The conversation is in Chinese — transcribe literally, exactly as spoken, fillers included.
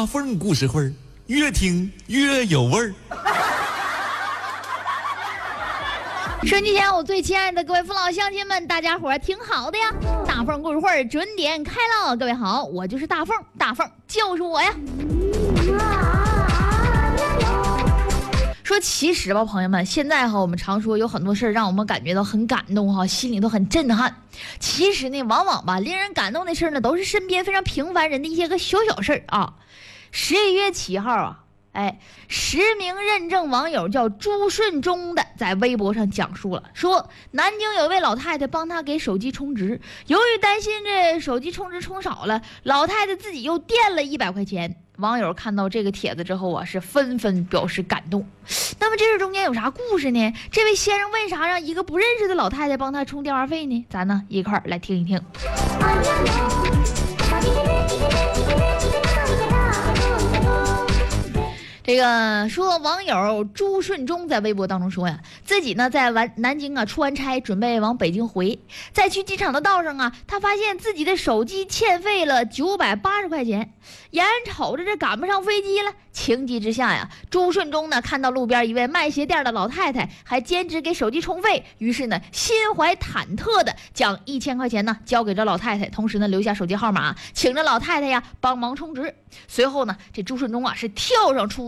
凤故事会，越听越有味儿。 收音机前我最亲爱的各位父老乡亲们，大家伙儿挺好的呀！大凤故事会准点开了，各位好，我就是大凤，大凤就是我呀。说其实吧，朋友们，现在哈，我们常说有很多事儿让我们感觉到很感动哈，心里都很震撼。其实呢，往往吧，令人感动的事儿呢，都是身边非常平凡人的一些个小小事儿啊。十一月七号啊。哎，实名认证网友叫朱顺忠的在微博上讲述了，说南京有一位老太太帮他给手机充值，由于担心这手机充值充少了，老太太自己又垫了一百块钱。网友看到这个帖子之后啊，是纷纷表示感动。那么这是中间有啥故事呢？这位先生为啥让一个不认识的老太太帮他充电话费呢？咱呢一块儿来听一听。这个说网友朱顺忠在微博当中说呀，自己呢在完南京啊出完差，准备往北京回，在去机场的道上啊，他发现自己的手机欠费了九百八十块钱，眼瞅着这赶不上飞机了，情急之下呀，朱顺忠呢看到路边一位卖鞋店的老太太还兼职给手机充费，于是呢心怀忐忑的将一千块钱呢交给这老太太，同时呢留下手机号码，请着老太太呀帮忙充值。随后呢，这朱顺忠啊是跳上出